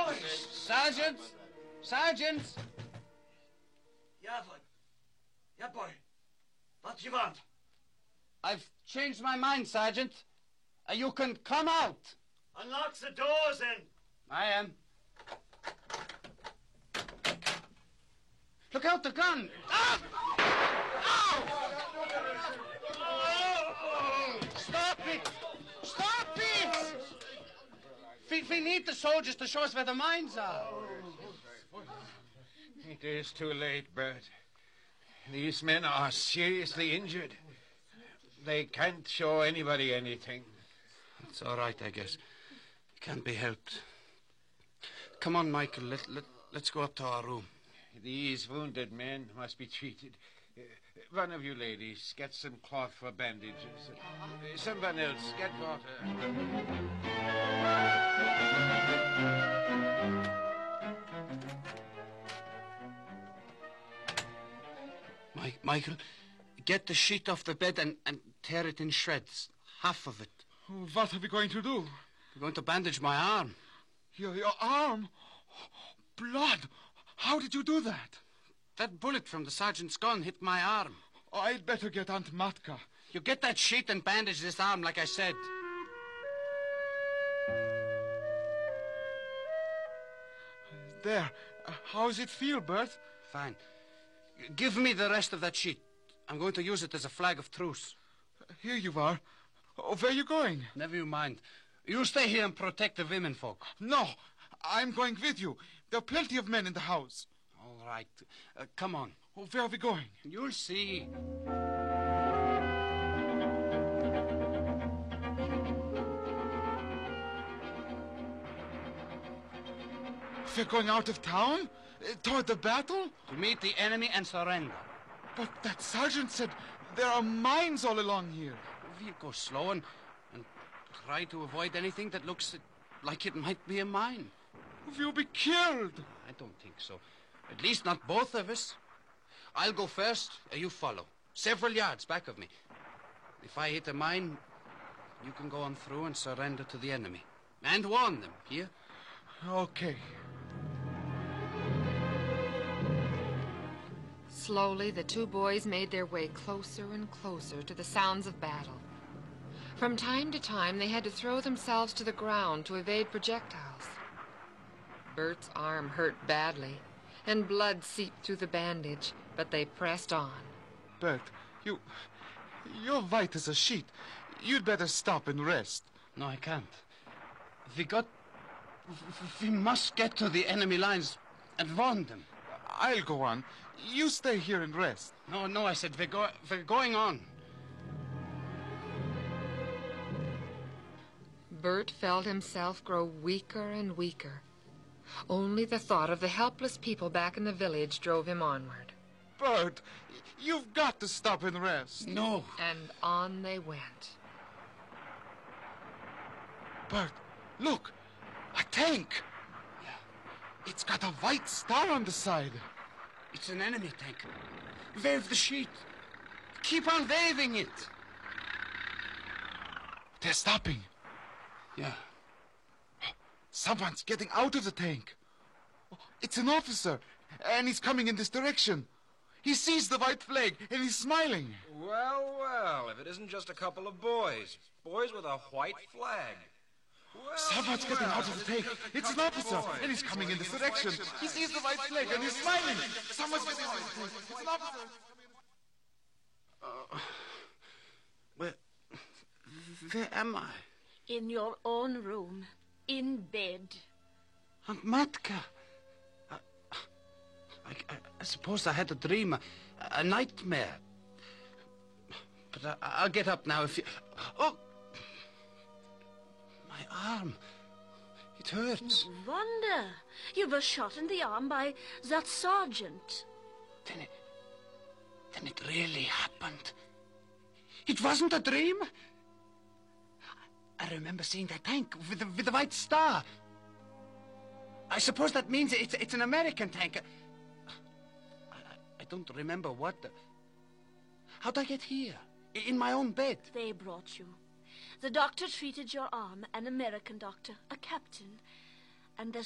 boys! Sergeant! Sergeant! Yeah, boy. Yeah, boy. What you want? I've changed my mind, Sergeant. You can come out. Unlock the doors, then. I am. Look out, the gun! Ah! Ow! Stop it! Stop it! We need the soldiers to show us where the mines are. It is too late, Bert. These men are seriously injured. They can't show anybody anything. It's all right, I guess. It can't be helped. Come on, Michael. Let's go up to our room. These wounded men must be treated. One of you ladies, get some cloth for bandages. Someone else, get water. Michael, get the sheet off the bed and tear it in shreds. Half of it. What are we going to do? We're going to bandage my arm. Your arm? Blood! How did you do that? That bullet from the sergeant's gun hit my arm. I'd better get Aunt Matka. You get that sheet and bandage this arm like I said. There. How does it feel, Bert? Fine. Give me the rest of that sheet. I'm going to use it as a flag of truce. Here you are. Oh, where are you going? Never you mind. You stay here and protect the women folk. No, I'm going with you. There are plenty of men in the house. All right. Come on. Oh, where are we going? You'll see. We're going out of town? Toward the battle? To meet the enemy and surrender. But that sergeant said there are mines all along here. We'll go slow and try to avoid anything that looks like it might be a mine. We'll be killed. I don't think so. At least not both of us. I'll go first, you follow. Several yards back of me. If I hit a mine, you can go on through and surrender to the enemy. And warn them, here? Okay. Slowly, the two boys made their way closer and closer to the sounds of battle. From time to time, they had to throw themselves to the ground to evade projectiles. Bert's arm hurt badly, and blood seeped through the bandage, but they pressed on. Bert, you're white as a sheet. You'd better stop and rest. No, I can't. We must get to the enemy lines and warn them. I'll go on. You stay here and rest. No, I said we're going on. Bert felt himself grow weaker and weaker. Only the thought of the helpless people back in the village drove him onward. Bert, you've got to stop and rest. No. And on they went. Bert, look. A tank. Yeah. It's got a white star on the side. It's an enemy tank. Wave the sheet. Keep on waving it. They're stopping. Yeah. Someone's getting out of the tank. It's an officer, and he's coming in this direction. He sees the white flag, and he's smiling. Well, if it isn't just a couple of boys. Boys with a white flag. Someone's getting out of the tank. It's an officer, and he's coming in this direction. He sees the white flag, and he's smiling. Someone's getting out of the tank. It's an officer. Where am I? In your own room, in bed. Aunt Matka. I suppose I had a dream, a nightmare. But I'll get up now if you... Oh! My arm. It hurts. No wonder. You were shot in the arm by that sergeant. Then it really happened. It wasn't a dream. I remember seeing that tank with the white star. I suppose that means it's an American tank. I don't remember what. How'd I get here? In my own bed? They brought you. The doctor treated your arm, an American doctor, a captain. And the